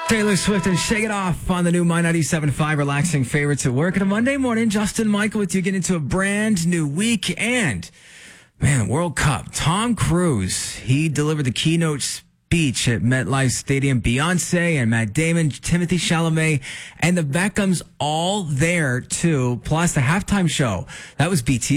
Taylor Swift and Shake It Off on the new My 97.5 relaxing favorites at work. And a Monday morning, Justin Michael with you getting into a brand new week. And, man, World Cup. Tom Cruise, he delivered the keynote speech at MetLife Stadium. Beyonce and Matt Damon, Timothy Chalamet, and the Beckhams all there, too. Plus the halftime show. That was BTS.